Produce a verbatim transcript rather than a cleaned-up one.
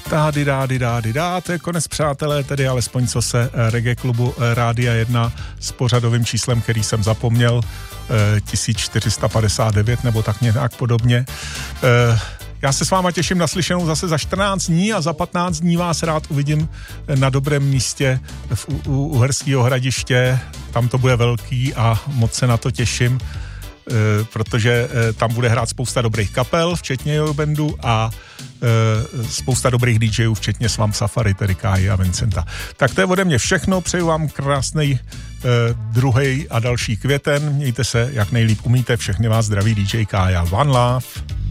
Dády, dády, dády, dá, to je konec, přátelé, tedy alespoň co se Reggae klubu Rádia jedna s pořadovým číslem, který jsem zapomněl, tisíc čtyři sta padesát devět nebo tak nějak podobně. Já se s váma těším na slyšenou zase za čtrnáct dní a za patnáct dní vás rád uvidím na dobrém místě v u, u Uherského Hradiště. Tam to bude velký a moc se na to těším, protože tam bude hrát spousta dobrých kapel, včetně jeho bandu a spousta dobrých DJů, včetně Swamp Safari, tedy Káji a Vincenta. Tak to je ode mě všechno, přeju vám krásnej druhý a další květen, mějte se jak nejlíp umíte, všechny vás zdraví D J Kája. One love.